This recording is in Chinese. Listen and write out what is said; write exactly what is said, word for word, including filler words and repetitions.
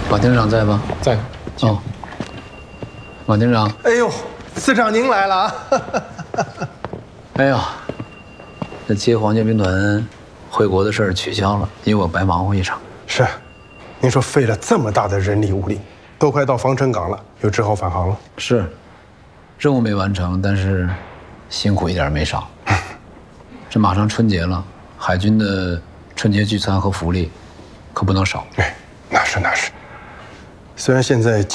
马厅长在吗？ 在。 哦，马厅长。 哎呦，司长您来了啊！ 哎呀，这接皇家兵团回国的事儿取消了，你我白忙活一场。 是，您说费了这么大的人力物力，都快到防城港了，又只好返航了。 是，任务没完成，但是辛苦一点没少。这马上春节了，海军的春节聚餐和福利可不能少。 哎，那是那是。虽然现在